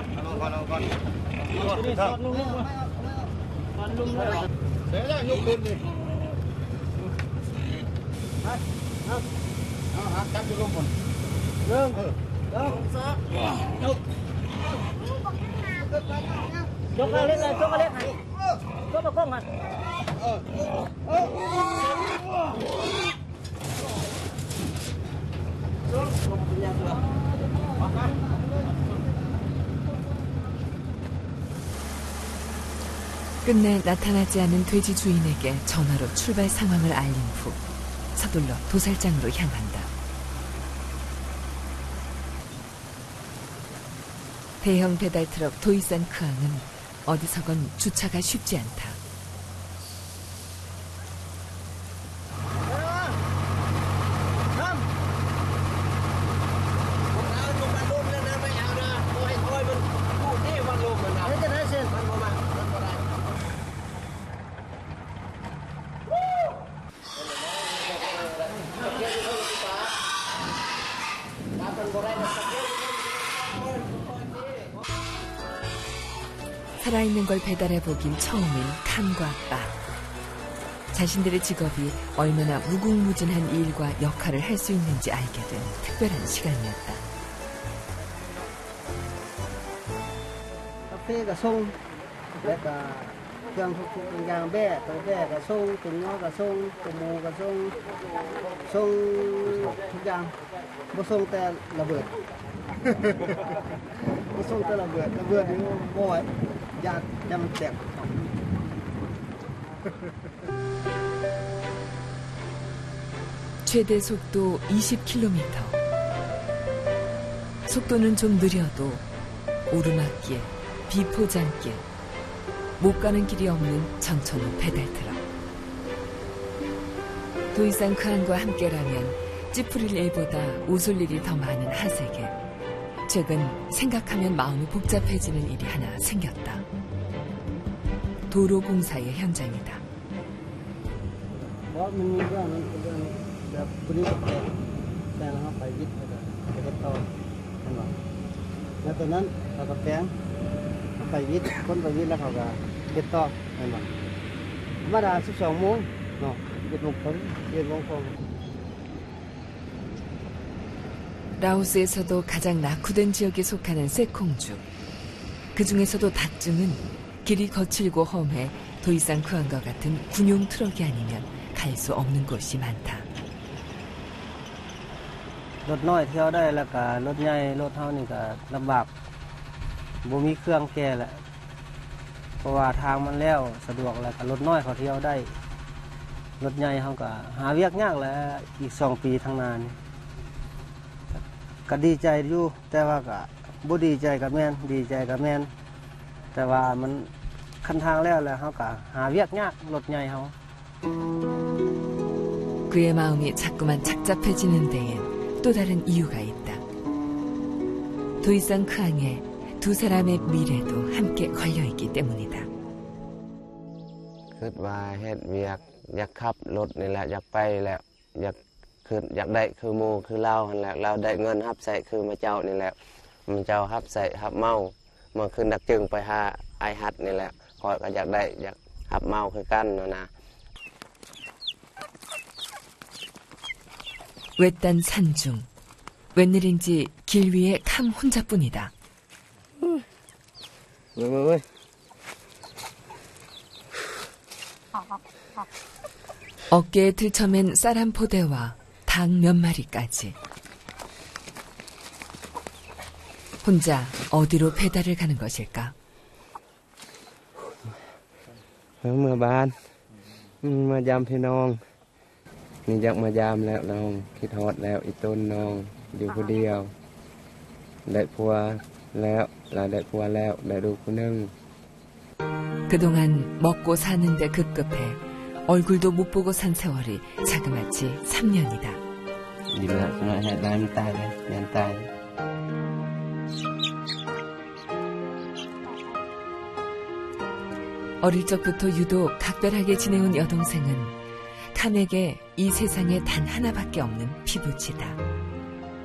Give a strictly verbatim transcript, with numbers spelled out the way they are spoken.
con con con con con luôn luôn con luôn rồi thế là nhục lên đi hả hả cắt cho luôn còn lương lương sao nhục chốt cái lên này chốt cái lên này chốt vào con này 끝내 나타나지 않은 돼지 주인에게 전화로 출발 상황을 알린 후 서둘러 도살장으로 향한다. 대형 배달트럭 도이산 크앙은 어디서건 주차가 쉽지 않다. 살아있는 걸 배달해보긴 처음인 칸과 빠. 자신들의 직업이 얼마나 무궁무진한 일과 역할을 할 수 있는지 알게 된 특별한 시간이었다. 카페가 송, 내가 그냥 그냥 배, 또 배가 송, 또 녀가 송, 또 모가 송, 송 그냥 뭐 송 때 라버드, 뭐 송 때 라버드, 라버드 이거 뭐야? 야, ям 때. 최대 속도 이십 킬로미터. 속도는 좀 느려도 오르막길, 비포장길, 못 가는 길이 없는 정천후 배달트럭. 도이산 크안과 함께라면 찌푸릴 일보다 웃을 일이 더 많은 하세계. 최근 생각하면 마음이 복잡해지는 일이 하나 생겼다. 도로 공사의 현장이다. 라오스에서도 가장 낙후된 지역에 속하는 세콩주. 그 중에서도 닷중은 길이 거칠고 험해 도이산 크안과 같은 군용 트럭이 아니면 갈 수 없는 곳이 많다. รถน้อยเที่ยวได้แล้วก็รถใหญ่รถเท่านี่ก็ลำบากบ่มีเครื่องแก้แหละเพราะว่าทางมันแล้วสะดวกแล้วก็รถน้อยเขาเที่ยวได้รถใหญ่เขาก็หาเวียกยากแล้วอีกสองปีทางหน้านี่ก็ดีใจอยู่แต่ว่าก็บ่ดีใจกับแม่นดีใจกับแม่นแต่ว่ามันคันทางแล้วแล้วเขาก็หาเวียกยากรถใหญ่เขา 그의 마음이 자꾸만 착잡해지는 데엔 또 다른 이유가 있다. 도이산 크앙에 두 사람의 미래도 함께 걸려있기 때문이다. คิดว่าเฮ็ดเวียกอยากขับรถนี่แหละอยากไปแล้วอยากคืออยากได้คือหมู่คือเราหั่นแหละเราได้เงินรับใช้คือมาเจ้านี่แหละมาเจ้ารับใช้รับเมาเมื่อคืนดักจึงไปหาไอฮัดนี่แหละคอยก็อยากได้อยากรับเมาคือกันเนาะนะ 외딴 산중. 웬일인지 길 위에 캄 혼자뿐이다. 왜, 왜, 왜? 어깨에 들쳐맨 쌀 한 포대와 닭 몇 마리까지. 혼자 어디로 배달을 가는 것일까? เมื่อบ้านมายามพี่น้องนี่อยากมายามแล้วน้องคิดฮอดแล้วอีต้นน้องอยู่คนเดียวได้ผัวแล้วเราได้ผัวแล้วได้ลูกคนนึง 그동안 먹고 사는데 급급해 얼굴도 못 보고 산 세월이 자그마치 삼 년이다. 이리와 그날 난 딸, 난 딸. 어릴 적부터 유독 각별하게 지내온 여동생은 캄에게 이 세상에 단 하나밖에 없는 피부치다.